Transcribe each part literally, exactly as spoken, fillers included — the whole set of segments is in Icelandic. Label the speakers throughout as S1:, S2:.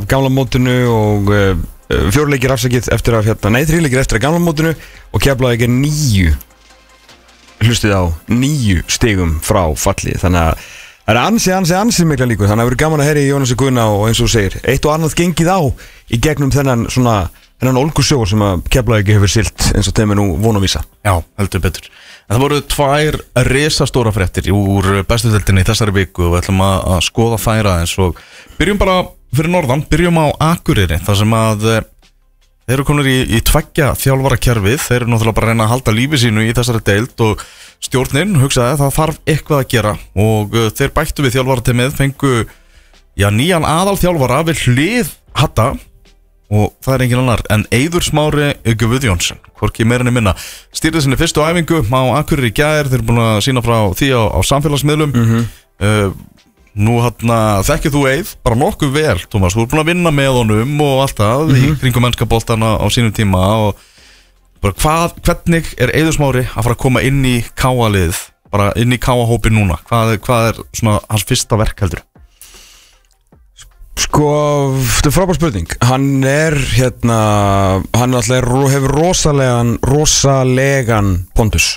S1: gamla mótinu og uh, fjóruleikir afsakið eftir að hérna, nei, þríleikir eftir að gamla mótinu og Keflavík er níu hlustið á, níu stigum frá falli, þannig að það er ansi, ansi, ansi mikla líkur, þannig að það verður gaman að heyra í Jónasi Guðna og eins og þú segir, eitt og annað gengið á í gegnum þennan svona, þennan ólgusjó sem að Keflavík hefur silt eins og þeim er nú von að vísa.
S2: Já, heldur betur. En það voru tvær risastóra fréttir úr bestu deildinni í þessari viku og við ætlum að skoða þær aðeins og byrjum bara fyrir norðan, byrjum á Akureyri, þar sem að þeir eru konur í, í tveggja þjálfarakerfið, þeir eru náttúrulega bara að reyna að halda lífi sínu í þessari deild og stjórnin hugsaði að það þarf eitthvað að gera og uh, þeir bættu við þjálfarateymið, fengu já, nýjan aðal þjálfara við hlið Hatta og það er engin annar en Eiður Smári Guðjónsson, hvorki meirinni minna, stýrði sinni fyrstu æfingu á Akureyri í gær, þeir eru búin að sína frá því á, á samfélagsmiðlum.
S1: Mm-hmm.
S2: uh, Nú hérna þekkir þú Eið bara nokkuð vel, Tómas, þú er búin að vinna með honum og allt það mm-hmm. í kringum mennska boltana á sínum tíma og bara hvað, hvernig er Eiður Smári að fara að koma inn í K-lið, bara inn í K-hópin núna, hvað, hvað er svona hans fyrsta verk heldur?
S1: Sko, þetta er frábær spurning, hann er hérna, hann alltaf hefur rosalegan, rosalegan pondus.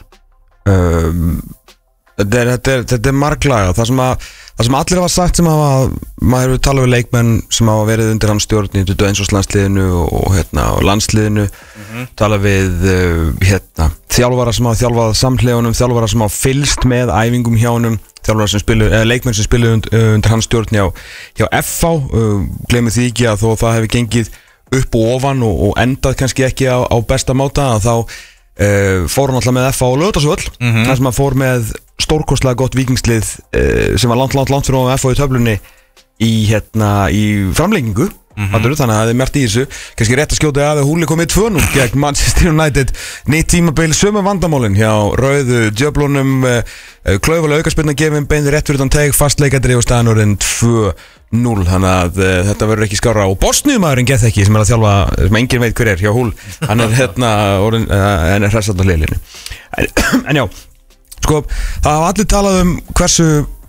S1: Um, þetta er, þetta er, þetta er marglaga, það sem að Það sem allir hafa sagt sem hafa, maður hefur talað við leikmenn sem hafa verið undir hans stjórn í tuttugu og eins landsliðinu og, hérna, og landsliðinu, mm-hmm. talað við uh, hérna, þjálfara sem hafa þjálfað samhliða honum, þjálfara sem hafa fylgst með æfingum hjá honum, þjálfara sem spilu, eða leikmenn sem spilu und, uh, undir hans stjórn hjá, hjá F H, uh, glemir því ekki að þó það hefur gengið upp og ofan og, og endað kannski ekki á, á besta máta, að þá uh, fór hann alltaf með F H á Laugardalsvöll, mm-hmm. þar sem hann fór með stórkostlega gott vikingslið uh, sem var langt, langt, langt fyrir F H í töflunni í, hérna, í framlengingu mm-hmm. þannig að það er mært í þessu kannski rétt að skjóta að Húli komið tvö núll gegn Manchester United, nýtt tímabil sömu vandamálin hjá rauðu djöflunum, uh, klaufulega aukaspyrna gefin beinir rétt fyrir þann teg, fastleikadri og staðanurinn tvö núll, þannig að uh, þetta verður ekki skára og Bosniumaðurinn Geth ekki sem er að þjálfa, sem enginn veit hver er hjá Húl, hann er hérna orðin, uh, hann er hressand á hliðlinni en, en já Sko, það hafa allir talað um hversu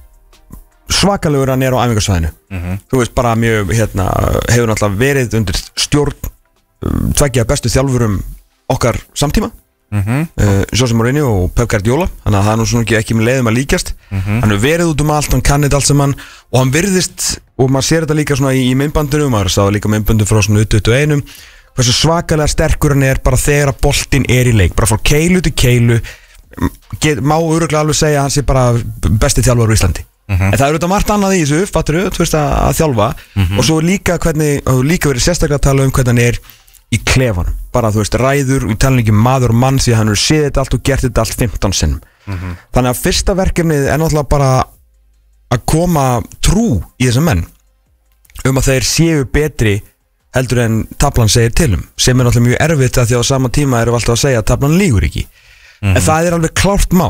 S1: svakalegur hann er á æfingarsvæðinu. Mm-hmm. Þú veist, bara mjög, hérna, hefur náttúrulega verið undir stjórn um, tveggja bestu þjálfurum okkar samtíma. Mm-hmm. uh, Jose Mourinho og Pep Guardiola, þannig að það er nú svona ekki, ekki með leiðum að líkjast. Mm-hmm. Hann hefur verið út um allt, hann kannið allt saman og hann virðist, og maður sér þetta líka svona í, í myndbandinu, maður sá líka myndbandu frá svona tuttugu og eitt, hversu svakalega sterkur hann er bara þegar að boltinn er í leik, bara frá keilu til keilu. Get, má örugglega alveg segja að hann sé bara besti þjálfur í Íslandi mm-hmm. en það er auðvitað margt annað í þessu, fattur þú, þú veist að, að þjálfa mm-hmm. og svo líka hvernig, og líka verið sérstaklega að tala um hvernig hann er í klefanum, bara þú veist ræður, við tala ekki maður og mann því að hann hefur séð þetta allt og gert þetta allt fimmtán sinnum mm-hmm. þannig að fyrsta verkefnið er náttúrulega bara að koma trú í þessa menn um að þeir séu betri heldur en taflan segir til um, sem er náttúrulega mjög erfitt að því að á sama tíma erum við alltaf að segja að taflan lýgur ekki. Mm-hmm. En það er alveg klárt mál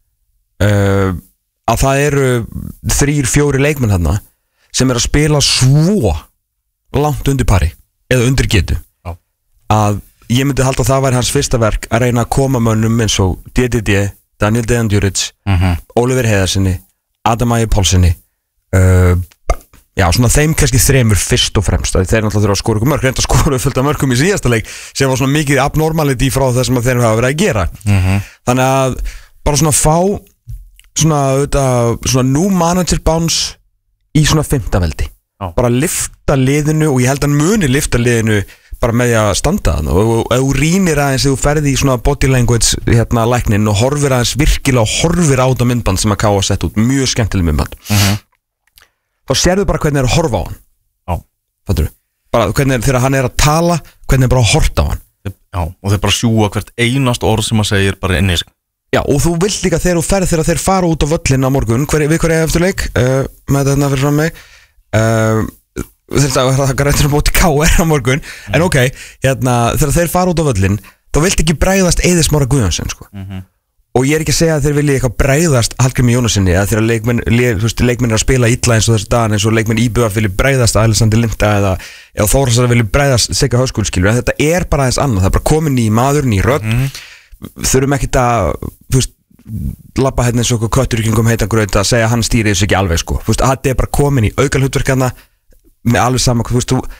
S1: uh, að það eru þrýr, fjóri leikmenn þarna sem er að spila svo langt undir pari eða undir getu oh. að ég myndi halda að það væri hans fyrsta verk að reyna að koma mönnum eins og D D D, Daniel Dejan Djuric mm-hmm. Oliver Heiðarsinni, Adam Ægir Pálssinni uh, já, svona þeim kannski þremur fyrst og fremst þeir náttúrulega þurfa að skora ykkur mörg reynda að skora fullt af mörgum í síðasta leik sem var svona mikið abnormality frá það sem þeir hafa verið að gera mm-hmm. þannig að bara svona fá svona, auðvitað, svona new manager bounce í svona fimmtaveldi oh. bara lifta liðinu og ég held að muni lifta liðinu bara með því að standa þann og ef þú rýnir aðeins ef þú ferði í svona body language hérna læknin og horfir aðeins virkilega og horfir á þetta myndband sem að K A sett út, mjög skemmtileg myndband mm-hmm. þá sérðu bara hvernig það er að horfa á hann Já Fattur þú? Bara hvernig þegar hann er að tala, hvernig er bara að horta á hann
S2: Já, og þeir bara sjúa hvert einast orð sem að segir bara inn í sig
S1: Já, og þú vilt líka þegar þú ferð þegar þeir fara út á völlin á morgun hver, við hverja eftir leik uh, með þetta fyrir fram mig uh, þetta er það rættur á móti K R á morgun mm. en ok, hérna, þegar þeir fara út á völlin þá vilt ekki bregðast Eiður Smára Guðjónsson sko. mm-hmm. og ég er ekki að segja að þeir vilja eitthvað bregðast Hallgrími Jónasinni eða þegar leikmenn, leikmenn er að spila illa eins og þessi dagan eins og leikmenn í B V vilja bregðast Alexander Linda eða, eða Þórhallsson vilja bregðast Sigga Hauskúlskilur en þetta er bara aðeins annað, það er bara komin í maður, ný rödd mm. þurfum ekkert að þú veist, labba hérna eins og okkur köttur í kringum heitan gröð að segja að hann stýri þessu ekki alveg sko. Þú veist, þetta er bara komin í aukalhutverkana með alveg sama, þú veist, þú,